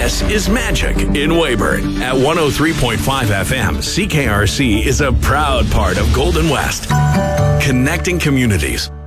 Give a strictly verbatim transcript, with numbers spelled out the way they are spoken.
This is Magic in Weyburn. At one oh three point five F M, C K R C is a proud part of Golden West, connecting communities.